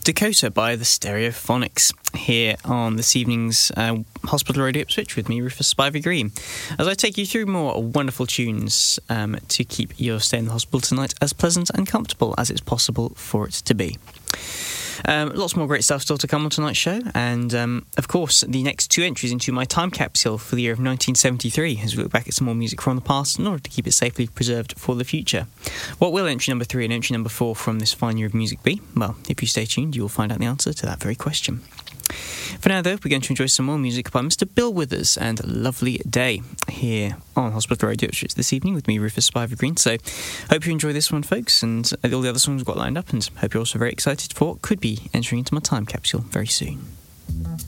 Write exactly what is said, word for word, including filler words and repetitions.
Dakota by the Stereophonics here on this evening's uh, Hospital Radio Ipswich with me, Rufus Spivey Green, as I take you through more wonderful tunes um, to keep your stay in the hospital tonight as pleasant and comfortable as it's possible for it to be. Um, lots more great stuff still to come on tonight's show, and um, of course the next two entries into my time capsule for the year of nineteen seventy-three as we look back at some more music from the past in order to keep it safely preserved for the future. What will entry number three and entry number four from this fine year of music be? Well, if you stay tuned, you will find out the answer to that very question. For now, though, we're going to enjoy some more music by Mister Bill Withers and Lovely Day here on Hospital Radio Ipswich this evening with me, Rufus Spivey Green. So, hope you enjoy this one, folks, and all the other songs we've got lined up, and hope you're also very excited for what could be entering into my time capsule very soon.